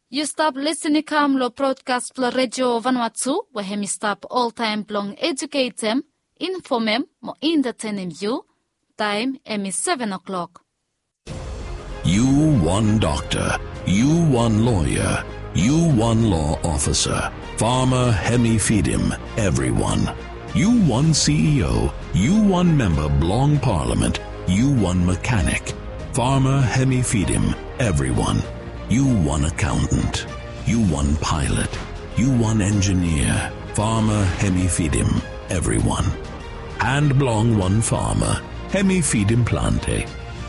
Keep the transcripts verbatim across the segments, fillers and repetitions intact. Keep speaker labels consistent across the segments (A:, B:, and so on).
A: You stop listening kam lo broadcast plo radio Vanuatu, where hemi stop all time blong educate them, inform them, mo entertain you. Time emi seven o'clock.
B: You one doctor, you one lawyer, you one law officer, farmer hemi feed him, everyone. You one C E O, you one member blong parliament, you one mechanic, farmer hemi feed him, everyone. You one accountant, you one pilot, you one engineer, farmer hemi feed him, everyone. And blong one farmer, hemi feed him plante.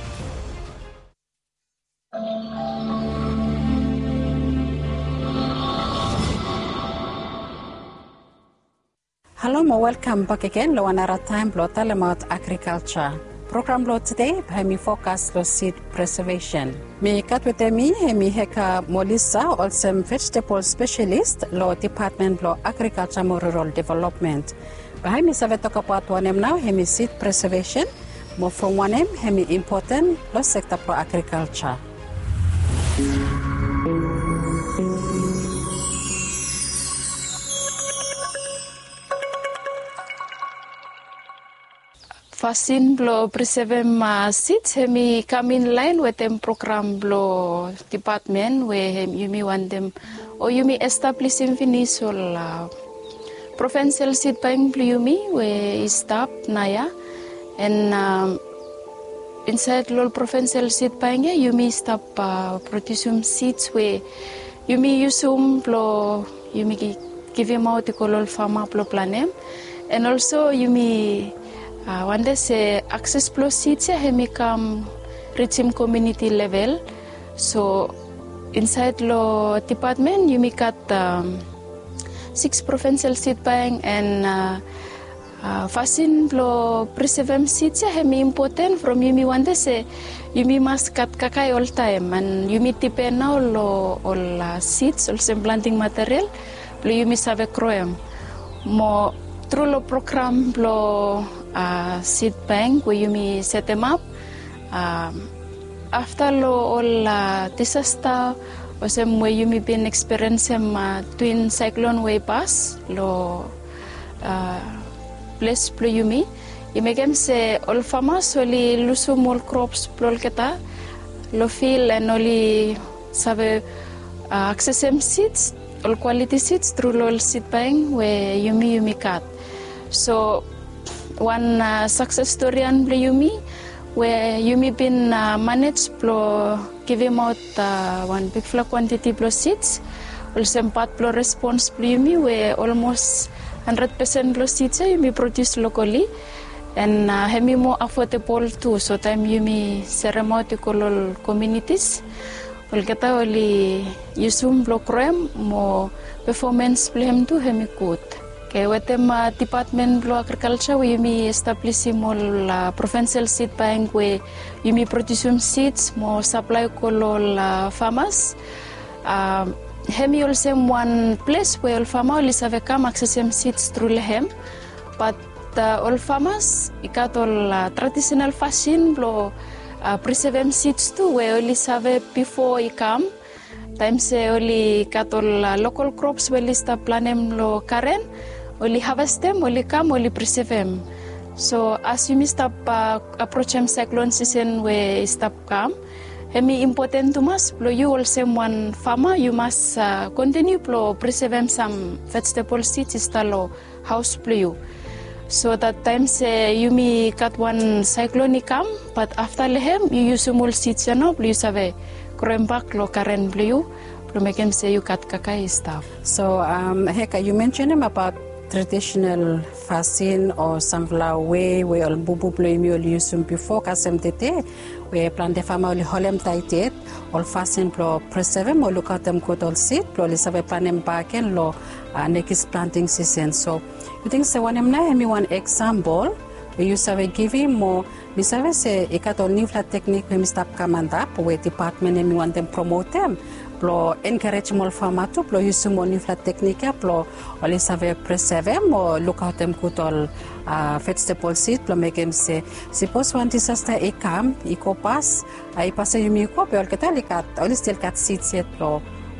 C: Hello and welcome back again to another time to tell about agriculture. Program lo today by me focus lo seed preservation. Me katwete mi hemi heka Molisa also vegetable specialist lo department lo agriculture mo rural development. By me save talk about one now hemi seed preservation. Mo from one hemi important lo sector pro agriculture.
D: Fasin blo preservem uh, seeds hemi come in line with them program blo department where hem yumi want them or yumi establishing finisol uh, provincial seed bank blo yumi where is stop naya and um, inside lol provincial seed bank yeah, yumi stop uh, producing seeds where yumi usum blo yumi give him out the color farmer blo planem and also yumi Uh, one day say access plus seeds hemi come reaching community level. So inside lo department you make got um, six provincial seed bank and uh, uh, fasin lo preserve seeds hemi important from you me one day say you me must cut kakai all time and you me depend now lo all uh, seeds all some planting material lo you me save kroem mo through lo program lo Uh, seed bank where you may set them up um, after lo all uh, disaster or some where you may been experiencing uh, twin cyclone way pass lo uh, place plo you may you may can say all farmers only lose more crops plo keta lo feel and only save uh, access them seeds all quality seeds through lo seed bank where you may you may cut so one uh, success story on Yumi, where Yumi been uh, managed to give him out uh, one big flock quantity of seeds. Also, part of response to Yumi, where almost one hundred percent of seeds Yumi produced locally, and uh, hemi more affordable too. So time Yumi ceremony to communities. Well, kita only usum blokrem mo performance blame to hemi good. Okay, with them uh, department of agriculture, we may establish more uh, provincial seed bank where you may produce seeds, more supply to uh, farmers. Um, Hemi also one place where all farmers have come access seeds through hem, but uh, all farmers, ikat all uh, traditional fashion blo uh, preserve seeds too, where only have before I come. Times say only cut all uh, local crops where list a planem lo karen. Only harvest them, only come, only preserve them. So as you stop uh, approaching cyclone season where stop come, hemi important to us. Plo you also one farmer, you must uh, continue plo preserve some vegetable seeds istalo house plo you. So that time say you may cut one cyclone come, but after lehem you use small seeds you know, plo you save krembak lo karen plo you, plo make him say you cut kakai stuff.
C: So um, Heka, you mentioned him about traditional fashion or sunflower way where all bubu ploymi all usum before kasem tete where plant the farmer all holem tightet all fashion plo preserve mo look at them good all seed plo li save planem baken lo uh, next planting season. So you think say one emna me one example where you save giving more we save say ikat all new flat technique we stop kamanda where department me want them promote them plo encourage more farmer to plo use more new flat technique plo oli save preserve mo look out them good all uh, vegetable seed plo make them say suppose one disaster e come e ko pass ai pass yumi ko pe ol kata likat oli still kat seed set plo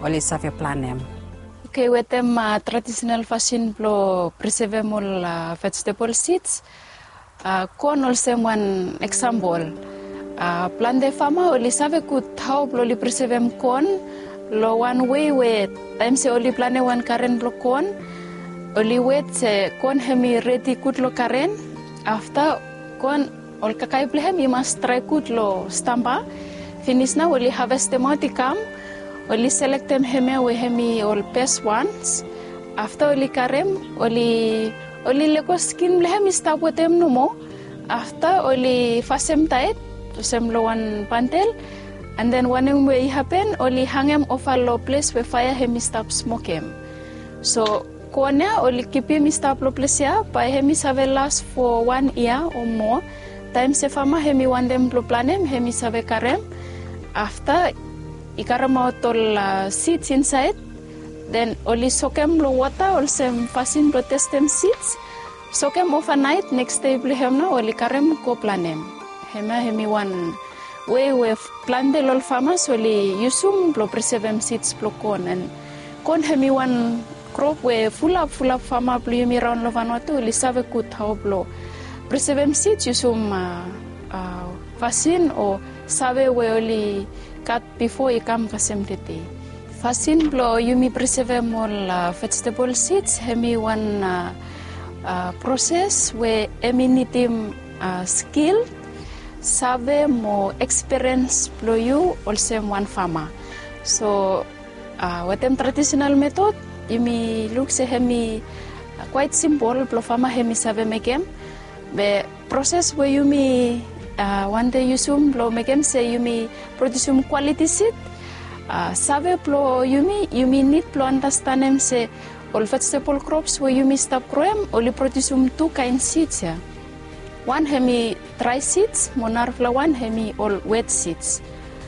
C: oli save planem.
D: Okay, wetem uh, traditional fashion blo preservemol uh, vegetable seeds. Uh, corn also one example. Uh, plan de fama oli save kut how blo li preservem corn. Lo one way we time se oli plane one karen blo corn. Oli wait se corn hemi ready kut lo karen. After corn ol kakai plehem you must try kut lo stampa. Finish na oli harvest them out ikam. Oli select them heme we hemi all best ones. After oli karem, oli oli leko skin lehem stop with them no more. After oli fasem tight to sem lo one pantel, and then when we happen, oli hang him off a low place where fire hemi stop smoke him. So konya oli keep him stop low place ya, by hemi save last for one year or more. Time se fama hemi one them blow planem hemi save karem. After ikarama tol uh, seeds inside, then only soakem lo water, also fasin lo test them seeds, soakem overnight, next day blehem na only karem ko planem. Hema hemi one way we plant the lol farmers only yusum lo preserve seeds lo corn, and corn hemi one crop we full up full up farmer blo yumi round lo Vanuatu only save kut how blo preserve seeds yusum uh, uh, fasin or save we only cut before you come kasem tete. Fasin blo yumi preserve mol uh, vegetable seeds hemi one uh, uh, process where emi nitim uh, skill save mo experience blo you also one farmer. So uh, watem traditional method yumi look se hemi uh, quite simple blo farmer hemi save mekem. Be process where yumi Uh, one day yusum blo mekem se yumi produce quality seed. Uh, save blo yumi yumi need blo understand em se all vegetable crops where yumi stop growing only produce two kind seeds ya. One hemi dry seeds, monar fla one hemi all wet seeds.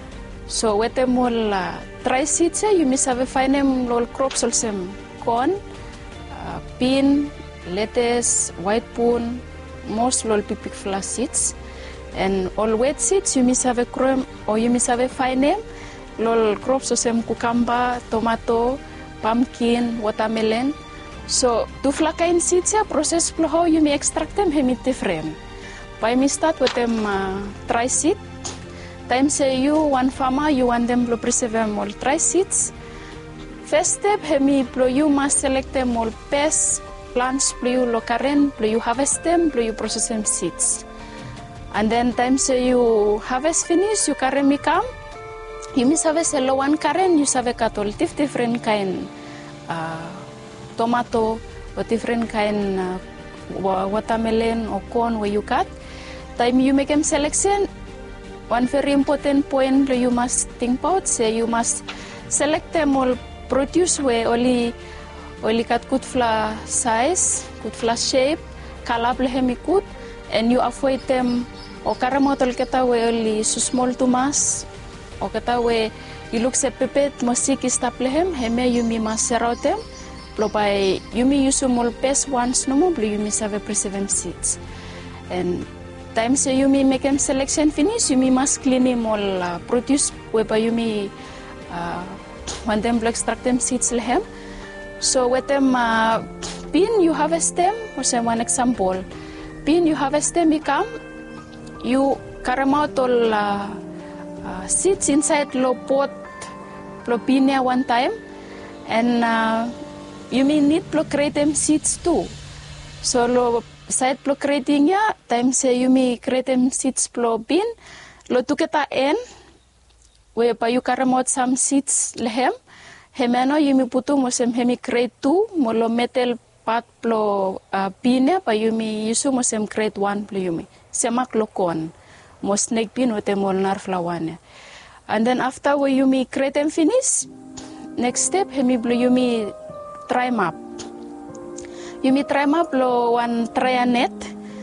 D: So wete mol uh, dry seeds ya yumi save find em all crops also corn, uh, bean, lettuce, white pun, most lol pipik fla seeds. And all wet seeds you must have a crop or you must have a fine name. Lol crops so some cucumber, tomato, pumpkin, watermelon. So to flakain seeds ya process plo how you may extract them hemi different. By me start with them uh, dry seed. Time say you one farmer you want them to preserve them all dry seeds. First step hemi plo you must select them all best plants plo you lokaren plo you harvest them plo you process them seeds. And then time say you harvest finish, you carry me come. You miss harvest a low one karen, you have a cattle, different kind uh, tomato or different kind uh, watermelon or corn where you cut. Time you make them selection. One very important point you must think about, say you must select them all produce where only only cut good flower size, good flower shape, color hemi good, and you avoid them. O karamotol kita we only so small to mass. O kita we you look se pepet mosiki staplehem heme yumi maserotem. Plo by yumi yusumol best ones no more yumi save preserve seeds. And time se yumi make them selection finish yumi must clean them all uh, produce we by yumi uh, want them to extract them seeds lehem. So with them uh, bean you harvest them. For say one example, bean you harvest them become. You carry out all uh, uh, seeds inside low pot, low bean one time, and uh, you may need to create them seeds too. So low side lo creating ya time say you may create them seeds low bean, lo to get a end, where by you carry out some seeds lehem, hemeno you may put mo sem hemi create two, molo metal part plo uh, bean pa you may use mo sem create one plo you may. Semak lokon, mo snake pin with a molnar flawane. And then after we you me create and finish, next step hemi blue you me try map. You me try map lo one try net,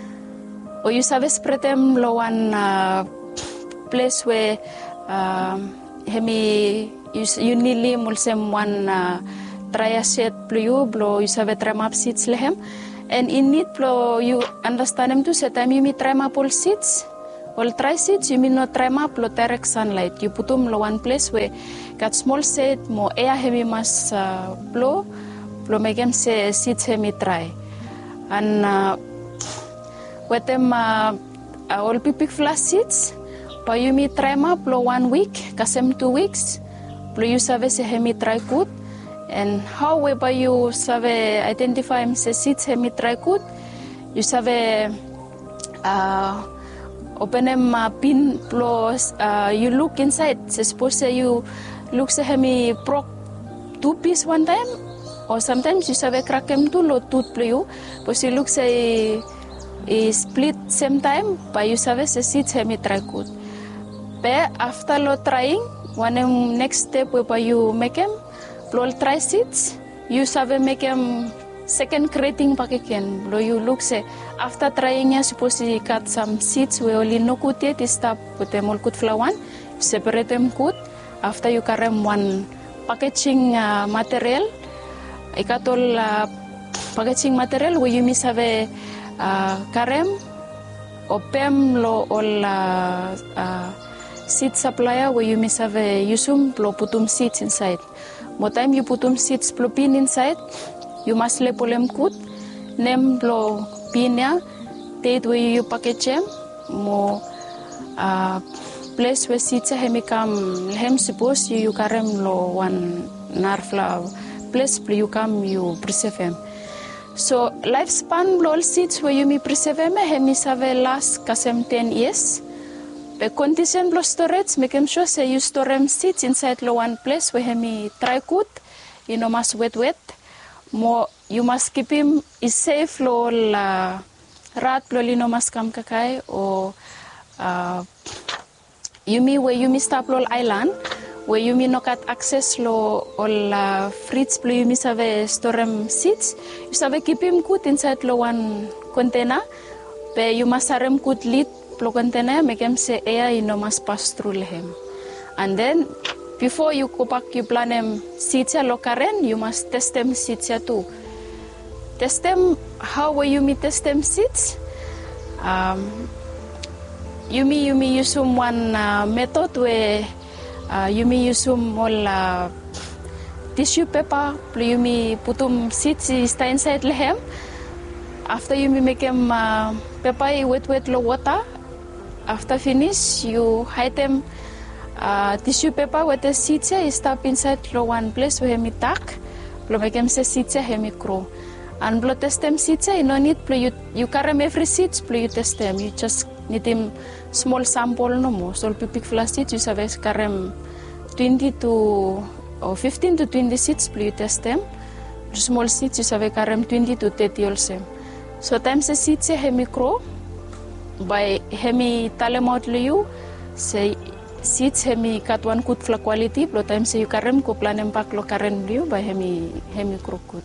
D: or you save spread them lo one uh, place where um, hemi you you nearly mulsem one uh, try a set blue blow you save try map seats lehem. And in it, you understand them to set time you may try map all seeds. All dry seeds, you mean not try up lo direct sunlight. You put them lo one place where got small seed, more air heavy mass uh, blow, blow make them say seeds heavy dry. And uh, with them uh, all pipic flash seeds, but you mean try up lo one week, kasem two weeks, blow you service a hemi dry good. And how we by you save identify them say seeds hemi dry good, you save uh, open them uh, pin plus uh, you look inside. So suppose you look say me broke two piece one time, or sometimes you save crack them two lo tooth play you, but you look say a split same time, but you save say seeds me try good. But after lo trying, one next step whereby you make them blow try seeds, you save make them second creating pakiken. Lo you look say after trying ya suppose to cut some seeds we only no good yet stop with them all good flower, separate them good. After you carry one packaging uh, material, ikatol uh, packaging material where you miss have a uh, karem or pem lo all uh, uh, seed supplier where you miss have a yusum lo putum seeds inside. More time you putum seeds lo pin inside. You must label them good. Name blow pinya. Date where you package them. More uh, place where seeds have come. Hem suppose you you carry lo one narfla place where you come you preserve them. So lifespan blow seeds where you me preserve them. Hem is have last kasem ten years. The condition blow storage make them sure say you store them seeds inside lo one place where hem try good. You know must wet wet. More you must keep him is safe lo la rat lo lino mas kam kakai or uh, you me where you me stop lo island where you me no got access lo all uh, fruits lo you me save storem seeds you save keep him good inside lo one container but you must have him good lid lo container make him say air you no must pass through him and then before you go back, you plan them seeds ya lokaren, you must test them seeds ya too. Test them, how will you me test them seeds? Um, you me you me use some one uh, method where uh, you me use some all uh, tissue paper, you me put them seeds inside lehem. After you me make them uh, paper wet wet low water. After finish, you hide them. Uh, tissue paper with the seeds is stop inside lo one place where me tack, lo make them say seeds he me crow, and blow test them seeds you no need play you you carry every seeds play you test them you just need them small sample no more so pipic flash seeds you save carry twenty to or fifteen to twenty seeds play you test them small seeds you save carry twenty to thirty also so times the seeds he me crow by he me talemot you say seeds hemi kat one good fla quality plo time se you karem ko planem pak lo karen liu by hemi hemi krokut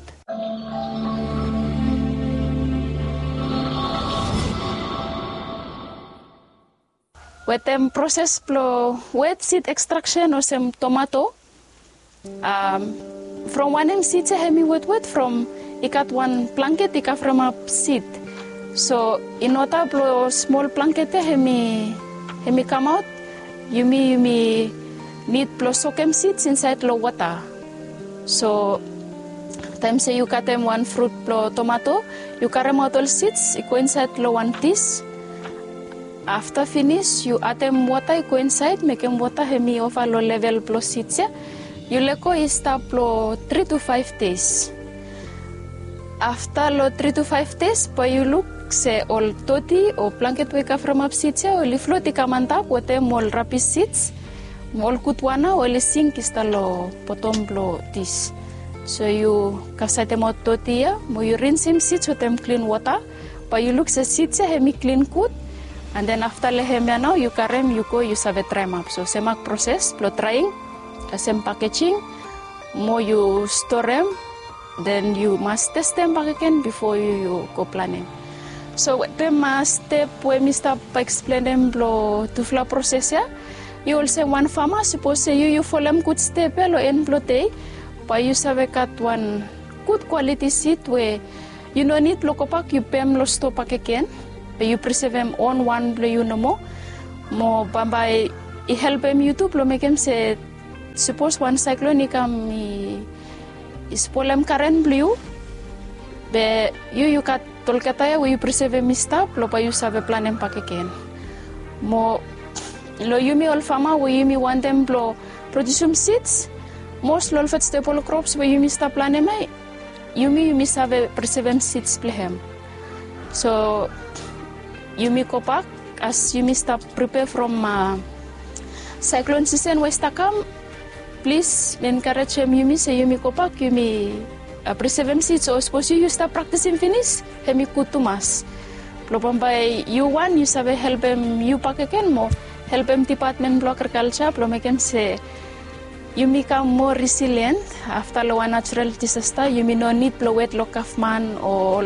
D: wetem process plo wet seed extraction or some tomato um from one em seeds hemi wet wet from ikat one planket ika from a seed so in water plo small planket hemi hemi come out You me, you me need plus soakem seeds inside low water. So, time say you cut them one fruit plus tomato, you carry out all seeds, you go inside low one teas. After finish, you add them water, you go inside, make them water, hemi over low level plus seeds. You let go is stop low three to five days. After low three to five days, but you look. Se all toti o blanket weka from up seeds o li floti kamanta pote mol rapi seeds mol kutwana o li sink istalo potom blo this so you kasate mo toti ya mo you rinse him seeds with them clean water but you look se seeds he mi clean kut and then after lehem ya now you karem you go you save try map so semak process blo trying kasem packaging mo you store them then you must test them back again before you, you go planning. So the step where me stop explain them blow to flow process ya. You will say one farmer suppose say you you follow them good step lo en blote, but you save cut one good quality seed where you no need lokopak you pem lo stop again, but you preserve them on one blow you no more. mo bambay I help him YouTube lo make him say suppose one cyclone I come I ispolem karen blue be you you kat tolkataya we you preserve mi stop lo pa you sabe planem pakeken mo lo yumi ol fama we yumi want them lo produce seeds most lol vegetable crops we yumi stop planem ai yumi yumi sabe preserve seeds plehem so yumi kopak as yumi stop prepare from uh, cyclone season west come please encourage him yumi say yumi kopak yumi uh, preserve seeds so suppose you start practicing finish hemi kutumas lo pambay you one you sabe help him you pakeken mo help him department of agriculture lo make him say you become more resilient after lo one natural disaster you may no need lo wet lo kafman or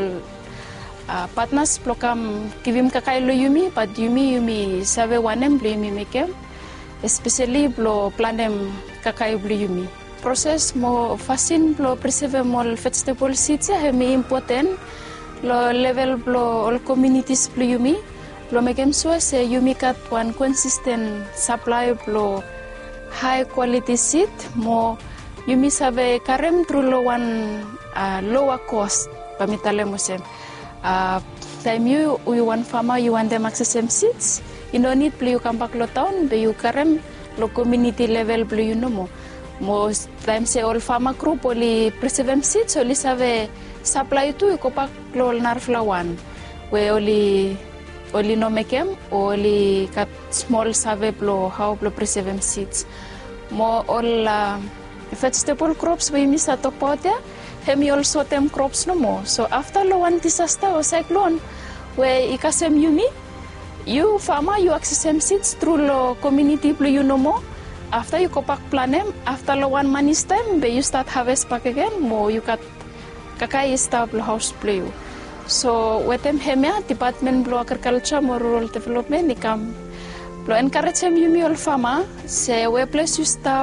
D: uh, partners lo kam give him kakay lo yumi but yumi yumi sabe wanem lo yumi make him especially lo planem kakay lo yumi process mo fasin lo preserve mo vegetable seeds ya hemi important lo level lo all communities lo yumi lo make him so say yumi kat one consistent supply lo high quality seed mo yumi sabe karem through lo one uh, lower cost pamitale mo sem uh, time you you one farmer you want them access them seeds you no need play you come back lo town be you karem lo community level play you no mo mo time say all farmer group only preserve seeds only sabe supply tu ko pak lo narflawan we only only no make em only kat small save plo how plo preserve seeds mo all uh, vegetable crops we miss at pote hemi also them crops no mo so after lo one disaster or cyclone we ikasem yumi you farmer you access them seeds through lo community plo you no mo after you kopak planem after lo one month's time be you start harvest back again mo you kat kakay stable house play so wetem hemia department of agriculture more rural development nikam lo encourage him yumi all farmer say we place you stop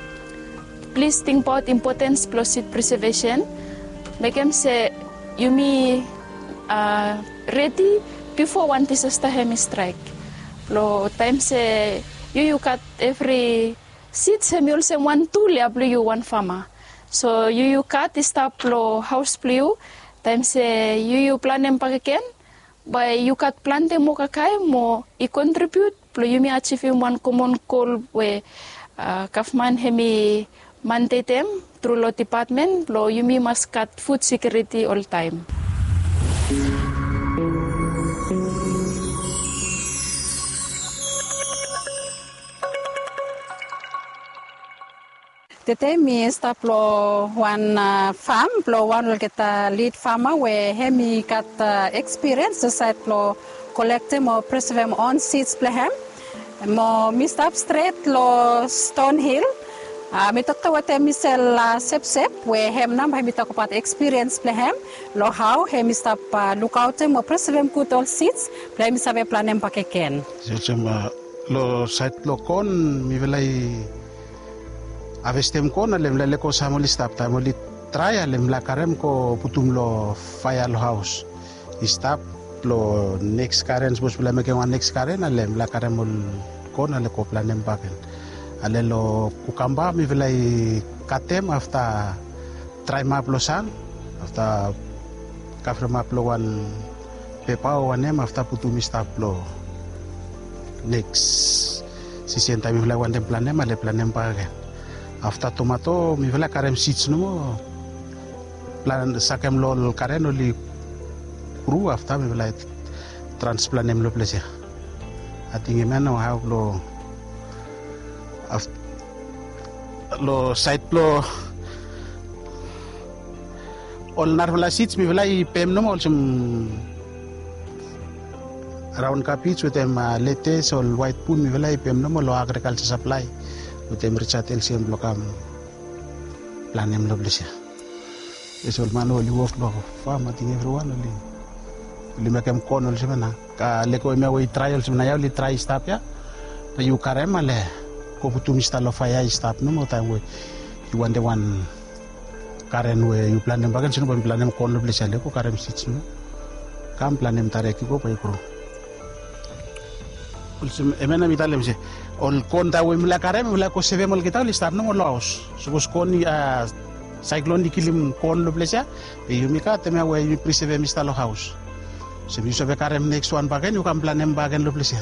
D: please think about importance plus seed preservation make him say yumi uh, ready before one disaster hemi strike lo time say you you cut every seeds hemi also one tool ya you one farmer so you you cut stop lo house blue time say you you plan em pakeken by you cut plant mo kakay mo I contribute lo you me achieve one common goal we uh, kafman hemi mandate them through lo department lo you me must cut food security all time.
C: Tete mi stop lo one uh, farm lo one kita lead farmer we hemi kat uh, experience side lo collect mo preserve on seeds plehem mo mi stop straight lo Stone Hill uh, mi tokta wate mi sel uh, sep sep we hem nam hemi takopat experience plehem lo how hemi stop uh, look out mo preserve good all seeds plehem sabe planem pakeken
E: jema lo site lo kon mi velai avestem ko na lem lele ko samoli stop ta moli try lem la karem ko putum lo fire house stop lo next currents bus bla make one next current lem la karem ko na le ko planem baken ale lo kukamba mi velai katem after try map lo san after cover map lo one pepa one em after putum stop lo next sisienta mi velai one planem ale planem baken after tomato mi vela karem seeds no plan sakem lol karen oli kru after mi vela transplanem lo plesia atingi meno how lo lo site lo all narvala seeds mi vela pem no also around capits with them uh, lettuce or white pun mi vela pem no lo agriculture supply utem richat elsiam blokam planem lo blesia esol mano li wof lo fama ting everyone li li mekem konol semana ka le ko me way trial semana ya li try stop ya to you karema le ko putum stalo faya stop no mo time we you want the one karen we you planem bagan sino ban planem konol blesia le ko karem sits no kam planem tareki ko pay pro emena mitalem se ol konta we mila karem mila ko seve mol kita listar no laos sugos koni a cyclone dikilim kon lo plesia e yumika teme we yu preserve mistalo house se mi seve karem next one bagen yu kam planem bagen lo plesia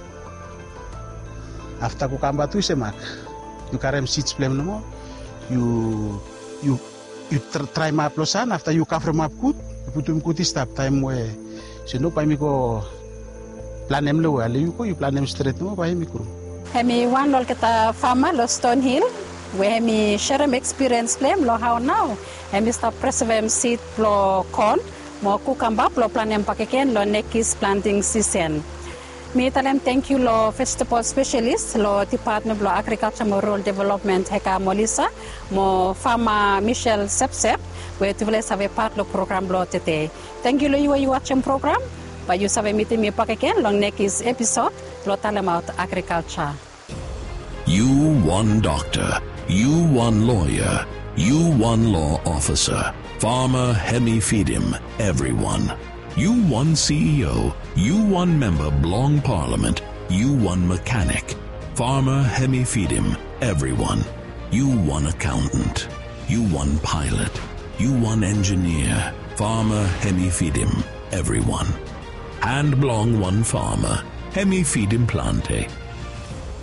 E: after ko kamba tu se mak yu karem seats plem no you you you try map losan after you cover map kut putum kuti stop time we sino pa mi ko planem lo ale yu ko yu planem straight mo pa mi kru
C: hemi wan lol kita fama lo Stone Hill we hemi share experience plem lo how now hemi stop preserve seed lo corn mo ku kamba lo planem pakeken lo nekis planting season. Mi talem thank you lo vegetable specialist lo department lo agriculture mo rural development heka molisa mo farmer Michelle Sepsep we tivle save part lo program lo tete. Thank you lo you you watching program but you save meeting me pakeken long next episode lo talem out agriculture.
B: You one doctor, you one lawyer, you one law officer, farmer Hemi Fidim, everyone. You one C E O, you one member Blong Parliament, you one mechanic, farmer Hemi Fidim, everyone. You one accountant, you one pilot, you one engineer, farmer Hemi Fidim, everyone. And Blong one farmer, Hemi Fidim Plante.